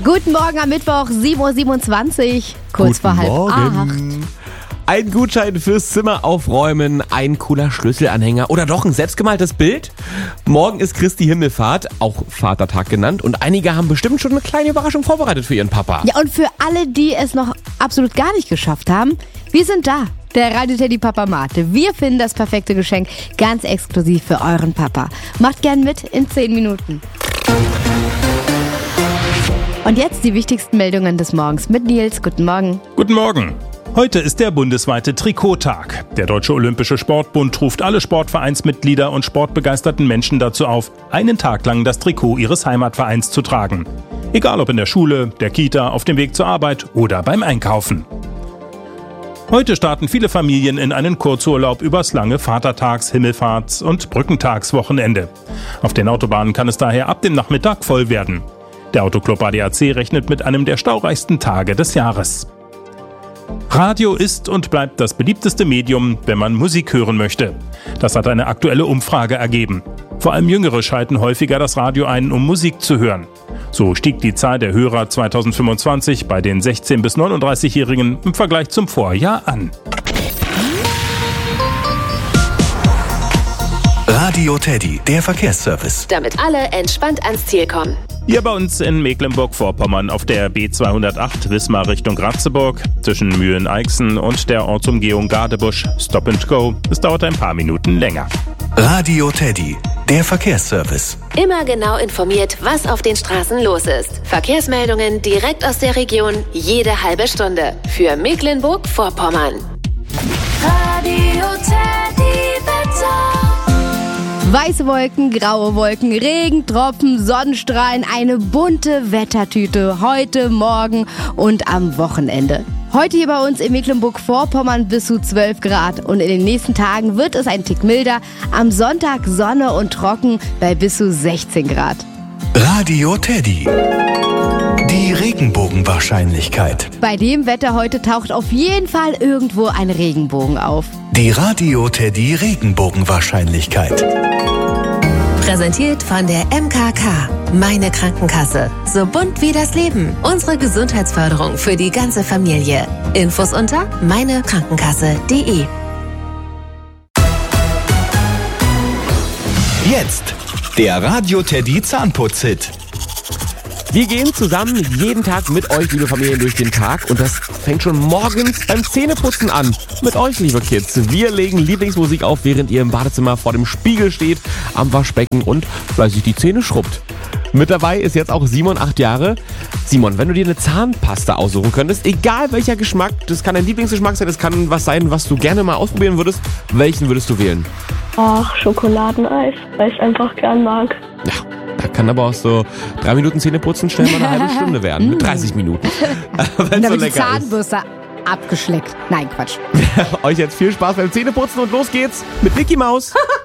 Guten Morgen am Mittwoch, 7.27 Uhr, kurz vor 7:30. Ein Gutschein fürs Zimmer aufräumen, ein cooler Schlüsselanhänger oder doch ein selbstgemaltes Bild? Morgen ist Christi Himmelfahrt, auch Vatertag genannt, und einige haben bestimmt schon eine kleine Überraschung vorbereitet für ihren Papa. Ja, und für alle, die es noch absolut gar nicht geschafft haben, wir sind da. Der Radio Teddy Papa Mate. Wir finden das perfekte Geschenk ganz exklusiv für euren Papa. Macht gern mit in 10 Minuten. Und jetzt die wichtigsten Meldungen des Morgens mit Nils. Guten Morgen. Guten Morgen. Heute ist der bundesweite Trikottag. Der Deutsche Olympische Sportbund ruft alle Sportvereinsmitglieder und sportbegeisterten Menschen dazu auf, einen Tag lang das Trikot ihres Heimatvereins zu tragen. Egal ob in der Schule, der Kita, auf dem Weg zur Arbeit oder beim Einkaufen. Heute starten viele Familien in einen Kurzurlaub übers lange Vatertags-, Himmelfahrts- und Brückentagswochenende. Auf den Autobahnen kann es daher ab dem Nachmittag voll werden. Der Autoclub ADAC rechnet mit einem der staureichsten Tage des Jahres. Radio ist und bleibt das beliebteste Medium, wenn man Musik hören möchte. Das hat eine aktuelle Umfrage ergeben. Vor allem Jüngere schalten häufiger das Radio ein, um Musik zu hören. So stieg die Zahl der Hörer 2025 bei den 16- bis 39-Jährigen im Vergleich zum Vorjahr an. Radio Teddy, der Verkehrsservice. Damit alle entspannt ans Ziel kommen. Hier bei uns in Mecklenburg-Vorpommern auf der B208 Wismar Richtung Ratzeburg zwischen Mühlen-Eichsen und der Ortsumgehung Gadebusch Stop and Go. Es dauert ein paar Minuten länger. Radio Teddy, der Verkehrsservice. Immer genau informiert, was auf den Straßen los ist. Verkehrsmeldungen direkt aus der Region, jede halbe Stunde. Für Mecklenburg-Vorpommern. Radio Teddy Wetter. Weiße Wolken, graue Wolken, Regentropfen, Sonnenstrahlen, eine bunte Wettertüte heute, morgen und am Wochenende. Heute hier bei uns in Mecklenburg-Vorpommern bis zu 12 Grad und in den nächsten Tagen wird es ein Tick milder. Am Sonntag Sonne und trocken bei bis zu 16 Grad. Radio Teddy. Die Regenbogenwahrscheinlichkeit. Bei dem Wetter heute taucht auf jeden Fall irgendwo ein Regenbogen auf. Die Radio Teddy Regenbogenwahrscheinlichkeit. Präsentiert von der MKK. Meine Krankenkasse. So bunt wie das Leben. Unsere Gesundheitsförderung für die ganze Familie. Infos unter meinekrankenkasse.de. Jetzt der Radio Teddy Zahnputz-Hit. Wir gehen zusammen jeden Tag mit euch, liebe Familien, durch den Tag. Und das fängt schon morgens beim Zähneputzen an. Mit euch, liebe Kids. Wir legen Lieblingsmusik auf, während ihr im Badezimmer vor dem Spiegel steht, am Waschbecken und fleißig die Zähne schrubbt. Mit dabei ist jetzt auch Simon, 8 Jahre. Simon, wenn du dir eine Zahnpasta aussuchen könntest, egal welcher Geschmack, das kann dein Lieblingsgeschmack sein, das kann was sein, was du gerne mal ausprobieren würdest, welchen würdest du wählen? Ach, Schokoladeneis, weil ich einfach gern mag. Ja. Da kann aber auch so 3 Minuten Zähneputzen schnell mal eine halbe Stunde werden. Mit 30 Minuten. Und dann wird die Zahnbürste abgeschleckt. Nein, Quatsch. Euch jetzt viel Spaß beim Zähneputzen und los geht's mit Mickey Maus.